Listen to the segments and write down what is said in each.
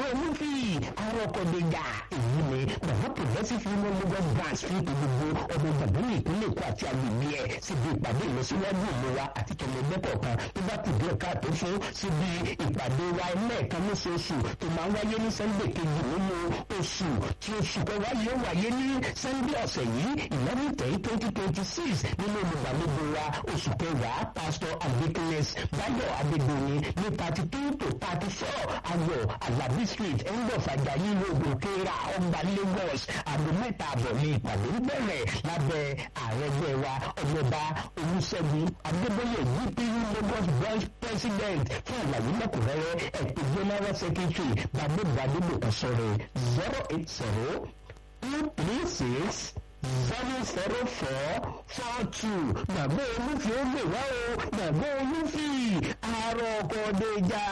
bàbá olúfì arọ́kọ̀déjà. Èyí ni bàbá progressive union Lagos branch fi gbogbo ọmọ ìgbàgbọ́ ìpínlẹ̀ Èkó àti agbègbè ẹ̀ síbi ìpàdé ìlọsíwájú ìlera àti tọmọdé kọ̀ọ̀kan tó bá kù díẹ̀ káàtó fún síbi ìpàdé wa ẹlẹ́ẹ̀kan lóṣooṣù tó máa ń wáyé ní Sunday kejì nínú oṣù tí oṣù kẹwàá yóò wáyé ní Sunday ọ̀sẹ̀ yìí 11/10/2026 nínú olùgbàlejò wa oṣù kẹwàá Pastor Adekunle Báyọ̀ Adédọ̀yìn ní 32 to 34 Ayọ̀ Alabi Street end of Ajayi Road Òkèèrà ọgbà Lagos. Aago 3:00 ní ìpàdé ń bẹ̀rẹ̀ lábẹ́ ààrẹ ẹgbẹ́ wa ọmọọba Olúṣẹ́gun Adébóyè UPU Lagos branch president. Fún àlàyé lẹ́kùnrẹ́rẹ́ ẹ̀pẹ́ general secretary Gbadébò Kọ̀sọ̀rẹ̀ 080-236 00442. Bàbá olúfi ó lè wá o, bàbá olúfi arọ́kọ̀déjà.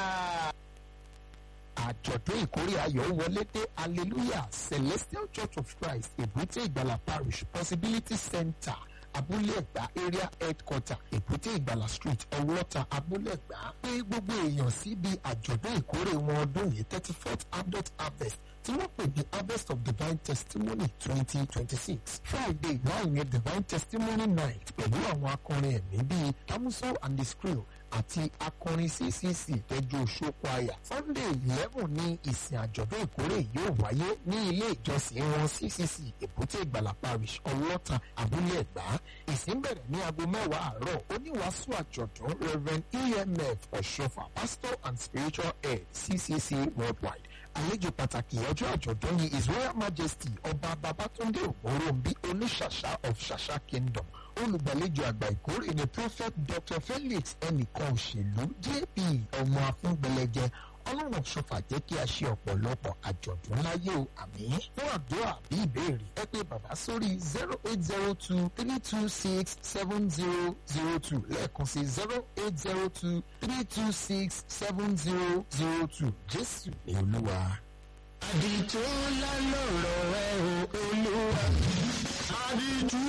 Àjọ̀dún ìkórè ayọ̀ wọlé dé hallelujah Celestial Church of Christ Èbúté Ìgbàlà Parish Possibility Center Abúlé Ẹ̀gbá area headquarter Èbúté Ìgbàlà street Ọwọ́ta Abúlé Ẹ̀gbá pé gbogbo èèyàn síbi àjọ̀dún ìkórè wọn ọdún yìí 34th adult harvest tí wọ́n pè ní harvest of divine testimony 2026 Friday 9 divine testimony night pẹ̀lú àwọn akọrin ẹ̀mí bíi Tamuso and the Skrill àti akọrin CCC Tẹ́jú Ṣókwáyà. Sunday 11 ní ìsìn àjọ̀dún ìkórè yóò wáyé ní ilé ìjọsìn wọn CCC Èbúté Ìgbàlà Parish Ọwọ́ta Abúlé Ẹ̀gbá. Ìsìn bẹ̀rẹ̀ ní aago 10 àárọ̀. Oníwàásù àjọ̀dún Reverend EMF Ọ̀ṣọ́fà Pastor and Spiritual Head CCC Worldwide. Àlejò pàtàkì ọjọ́ àjọ̀dún ni His Royal Majesty Ọba Babátúndé Ògúnròmbí Oníṣàṣà of Ṣàṣà Kingdom. Olùgbàlejò àgbà ìkórè ni Prophet Dr. Felix Ẹnìkan Òṣèlú JP ọmọ Afúngbẹlẹjẹ. Ọlọ́run ṣọfà jẹ́ kí a ṣe ọ̀pọ̀lọpọ̀ àjọ̀dún láyé o àmín. Fún àdúrà bí ìbéèrè ẹ pè bàbá sórí 0802-326-7002 lẹ́ẹ̀kan sí 0802-326-7002 Jésù ni Olúwa. Àdìtú ńlá lọ̀rọ̀ ẹ o Olúwa. Àdìtú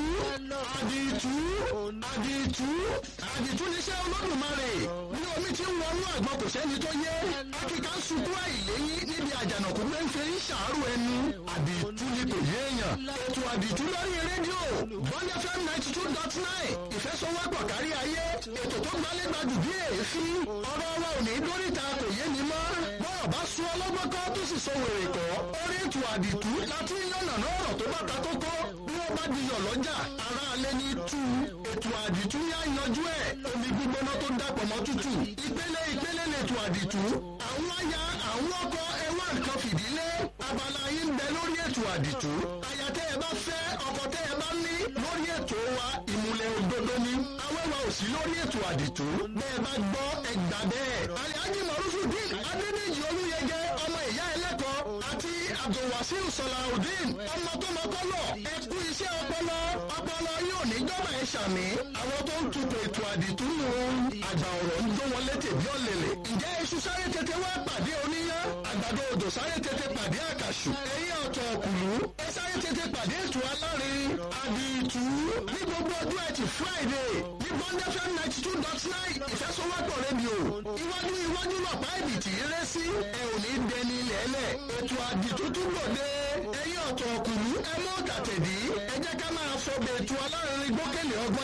níṣẹ́ Olódùmarè ní omi tí ń wọnú àgbọn kò sẹ́ni tó yé akíkà sunkún àìléyìn níbi àjànàkú pé ń fẹ́ ń ṣàárò ẹnu àdìtú ni kò yé èèyàn. Ètò àdìtú lórí rédíò Bond FM 92.9 ìfẹsọ̀wọ́pọ̀ kárí ayé ètò tó gbálẹ́gbàdù bí èéfín ọ̀rọ̀ wa ò ní dóríta kò yé ni mọ́ bọ́ọ̀ bá sún ọlọ́gbọ́n kọ́ tó sì sọ wèrè kọ́ orí ètò àdìtú láti yànnà ọ̀rọ̀ tó bá ta kókó bí wọ́n bá diyọ̀ lọ́jà ara alẹ́ ní tú ètò àdìtú yá yanjú ẹ̀ omi gbígbóná tó dàpọ̀ mọ́ tútù ìpele lètò àdìtú àwọn aya àwọn ọkọ ẹwà nǹkan fìdílé abala yìí ń bẹ lórí ètò àdìtú aya tẹ́ ẹ bá fẹ́ ọkọ tẹ́ ẹ bá ní lórí ètò wa ìmùlẹ̀ òdodo ni awẹ́wà ò sí lórí ètò àdìtú bẹ́ẹ̀ bá gbọ́ ẹgbà bẹ́ẹ̀ Alhaji Marufudin Adédèjì Olúyẹgẹ ọmọ ìyá ẹlẹ́kọ̀ọ́ àti Abdulwasiu Salaudeen ọmọ tó mọ kọ́lọ̀ ẹ kú iṣẹ́ ọpọlọ yóò ní jọba ẹ ṣàmì àwọn tó ń tukọ̀ ètò àdìtú nù àgbà ọ̀rọ̀ ń dún wọn létè bí ọ̀lẹ̀lẹ̀ ǹjẹ́ iṣu sáré tètè wá pàdé oníyán àgbàdo odò sáré tètè pàdé àkàṣù ẹ̀yìn ọ̀tọ̀ ọ̀kùlú ẹ sáré tètè pàdé ètò alárin àdìtú ní gbogbo ọjọ́ ẹtì Friday ní Bond FM 92.9 ìfẹsọ̀wọ́pọ̀ rédíò iwájú lọ̀pá ìbìtì rẹ́ sí ẹ ò ní dẹni ilẹ̀ẹ́lẹ̀ ètò àdìtú túbọ̀ dé ẹ̀yìn ọ̀tọ̀ ọ̀kùlú ẹ mọ́ tàtẹ̀dí ẹ jẹ́ ká máa fọ bẹ̀ẹ̀tù alárin gbókèlè ọgbọ́n